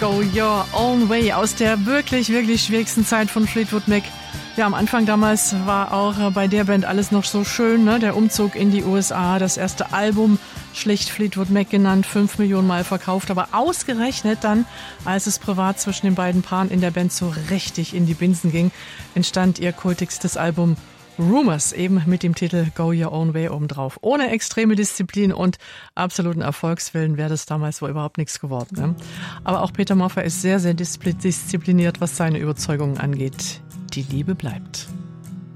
Go Your Own Way aus der wirklich, wirklich schwierigsten Zeit von Fleetwood Mac. Ja, am Anfang damals war auch bei der Band alles noch so schön, ne? Der Umzug in die USA, das erste Album, schlicht Fleetwood Mac genannt, 5 Millionen Mal verkauft. Aber ausgerechnet dann, als es privat zwischen den beiden Paaren in der Band so richtig in die Binsen ging, entstand ihr kultigstes Album Rumours, eben mit dem Titel Go Your Own Way obendrauf. Ohne extreme Disziplin und absoluten Erfolgswillen wäre das damals wohl überhaupt nichts geworden. Ne? Aber auch Peter Maffay ist sehr, sehr diszipliniert, was seine Überzeugungen angeht. Die Liebe bleibt.